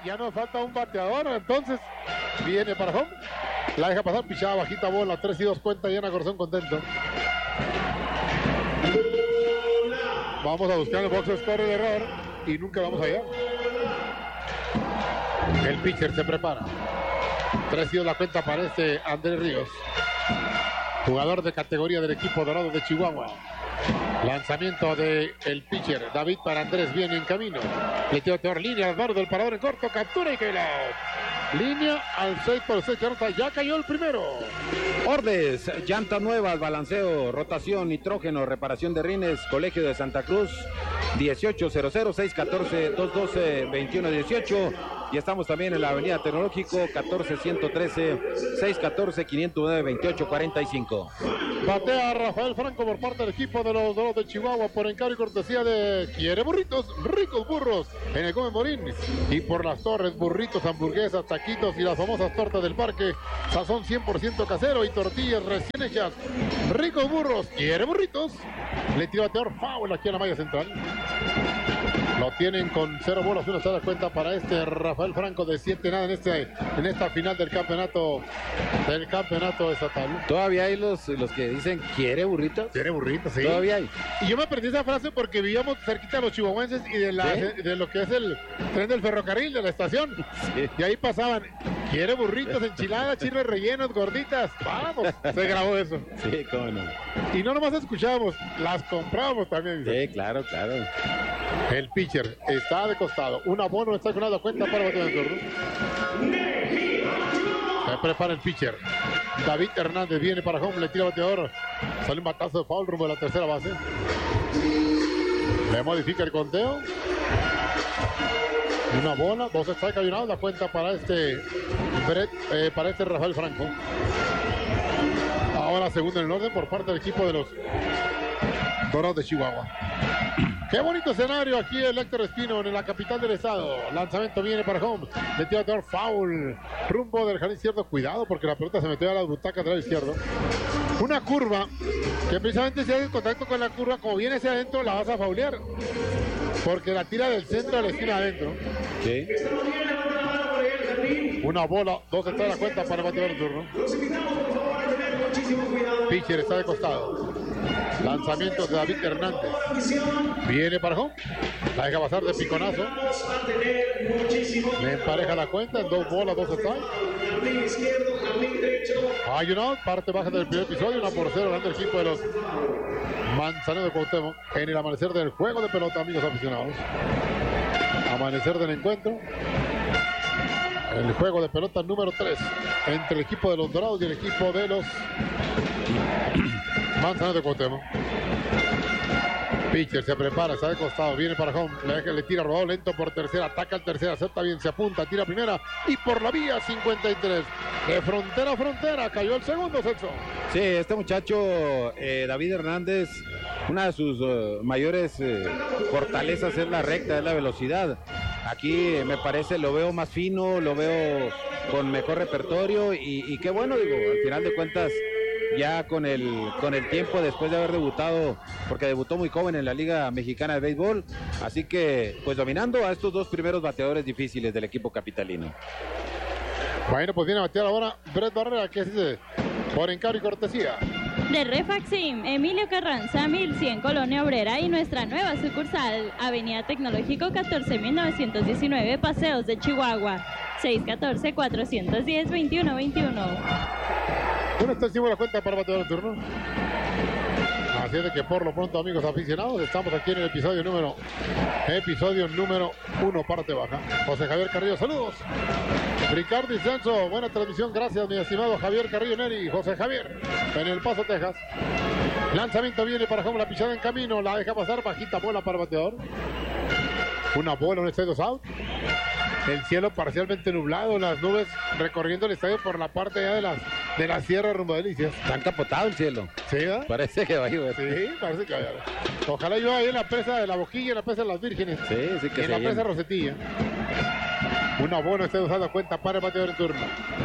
ya nos falta un bateador, entonces viene para home. La deja pasar, pichada, bajita bola, 3-2 cuenta, y Ana Corazón contento. Vamos a buscar el box score de error y nunca vamos allá. El pitcher se prepara. 3-2 la cuenta para Andrés Ríos, jugador de categoría del equipo dorado de Chihuahua. Lanzamiento del pitcher David para Andrés, viene en camino. Le tira peor línea al mano del parador en corto, captura y que la línea al 6-6, ya cayó el primero. Ordes, llantas nuevas, balanceo, rotación, nitrógeno, reparación de rines, Colegio de Santa Cruz, 1800-614-212-2118. Y estamos también en la Avenida Tecnológico, 14-113-614-509-2845. Batea Rafael Franco por parte del equipo de los Dorados de Chihuahua por encargo y cortesía de Quiere Burritos, ricos burros en el Come Morín. Y por las torres, burritos, hamburguesas, taquitos y las famosas tortas del parque. Sazón 100% casero y tortillas recién hechas. Ricos burros, Quiere Burritos. Le tira bateador foul aquí a la malla central. Lo tienen con 0 bolas, 1 se da cuenta para Rafael Franco de 7-0 en esta final del campeonato estatal. Todavía hay los que dicen ¿quiere burritos? Quiere burritos, sí. Todavía hay. Y yo me aprendí esa frase porque vivíamos cerquita de los chihuahuenses y de lo que es el tren del ferrocarril de la estación. Sí. Y ahí pasaban, quiere burritos, enchiladas, chiles rellenos, gorditas. Vamos, se grabó eso. Sí, cómo no. Y no nomás escuchábamos, las comprábamos también. Sí, claro. El pitcher está de costado. Un abono está con la cuenta para batear el turno. Se prepara el pitcher. David Hernández viene para home, le tira bateador. Sale un batazo de foul rumbo a la tercera base. Le modifica el conteo. Una bola, 2 strikes y un out. La cuenta para Rafael Franco. Ahora segundo en el orden por parte del equipo de los Dorados de Chihuahua. Qué bonito escenario aquí el Héctor Espino en la capital del estado. Lanzamiento viene para home. Le tira bateador foul. Rumbo del jardín izquierdo. Cuidado porque la pelota se metió a la butaca del lado izquierdo. Una curva que precisamente si haces contacto con la curva, como viene hacia adentro, la vas a faulear. Porque la tira del centro a la esquina adentro. Sí. Una bola, 2 está de la cuenta para el bateador del turno. Pitcher está de costado. Lanzamiento de David Hernández. Viene para home. La deja pasar de piconazo. Le empareja la cuenta en 2 bolas, 2 strikes. Hay un out, parte baja del primer episodio. 1-0 ganando el equipo de los Manzaneros de Cuauhtémoc en el amanecer del juego de pelota, amigos aficionados. Amanecer del encuentro. El juego de pelota número 3 entre el equipo de los Dorados y el equipo de los Manzaneros de Cuauhtémoc. Pitcher se prepara, está de costado, viene para home, le tira rodado lento por tercera, ataca al tercera, acepta bien, se apunta, tira primera y por la vía 53. De frontera a frontera, cayó el segundo, Celso. Sí, este muchacho, David Hernández, una de sus mayores fortalezas es la recta, es la velocidad. Aquí me parece, lo veo más fino, lo veo con mejor repertorio y qué bueno, digo, al final de cuentas, ya con el tiempo después de haber debutado, porque debutó muy joven en la Liga Mexicana de Béisbol, así que pues dominando a estos 2 primeros bateadores difíciles del equipo capitalino. Bueno, pues viene a batear ahora Brett Barrera, que es por encargo y cortesía de Refaxim, Emilio Carranza, 1100, Colonia Obrera, y nuestra nueva sucursal, Avenida Tecnológico 14.919, Paseos de Chihuahua, 614-410-2121. Bueno, está encima de la cuenta para batear el turno. Así es de que por lo pronto, amigos aficionados, estamos aquí en el episodio número 1, parte baja. José Javier Carrillo, saludos. Ricardo Isenso, buena transmisión, gracias mi estimado Javier Carrillo Neri. José Javier, en El Paso, Texas. Lanzamiento viene para home, la pichada en camino, la deja pasar, bajita bola para el bateador. Una bola, un strike, 2 out. El cielo parcialmente nublado, las nubes recorriendo el estadio por la parte ya de la sierra rumbo a Delicias. Está encapotado el cielo. Sí, ¿verdad? Parece que va a llover. Sí, parece que va a llover. Ojalá yo ahí en la presa de la Boquilla, en la presa de las Vírgenes. Sí, que y en la presa de Rosetilla. Una buena está usando cuenta para el bateador en turno.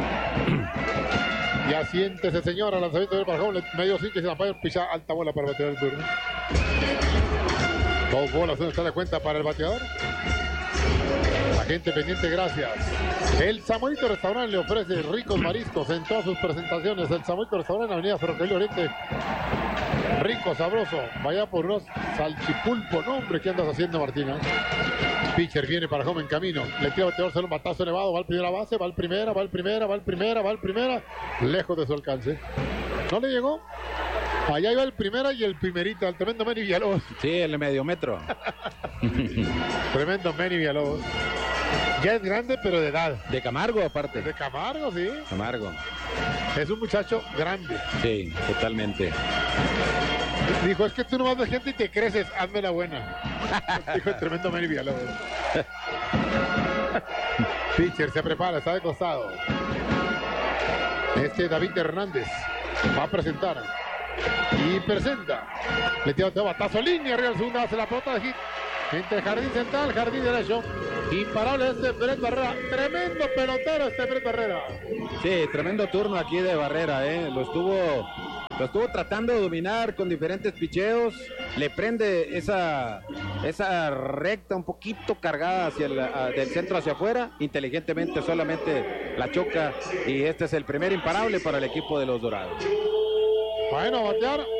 Ya siéntese, señora, lanzamiento del Parjón, medio 5 y se la puede pisar, alta bola para el bateador en turno. 2 bolas, ¿dónde está la cuenta para el bateador? gente pendiente, gracias. El Samuelito Restaurante le ofrece ricos mariscos en todas sus presentaciones. El Samuelito Restaurante, Avenida Ferrocarril Oriente. Rico, sabroso. Vaya por unos salchipulpo. No, hombre, ¿qué andas haciendo, Martina? Pitcher viene para home en camino. Le tira bateador, sale un batazo elevado. Va al primera base, va al primera, va al primera, va al primera, va al primera. Lejos de su alcance. No le llegó. Allá iba el primera y el primerito, el tremendo Manny Villalobos. Sí, el medio metro. Tremendo Manny Villalobos. Ya es grande, pero de edad. De Camargo, aparte. De Camargo, sí. Camargo. Es un muchacho grande. Sí, totalmente. Dijo, es que tú no vas de gente y te creces, hazme la buena. Dijo el tremendo Manny Villalobos. Pitcher se prepara, está de costado. David Hernández va a presentar. Y presenta. Le tira un batazo, línea arriba al segundo, hace la pelota de hit. Entre jardín central, jardín derecho. Imparable Brett Barrera. Tremendo pelotero Brett Barrera. Sí, tremendo turno aquí de Barrera, Lo estuvo tratando de dominar con diferentes picheos. Le prende esa recta un poquito cargada hacia del centro hacia afuera. Inteligentemente solamente la choca. Y este es el primer imparable para el equipo de los Dorados. Bueno, a batear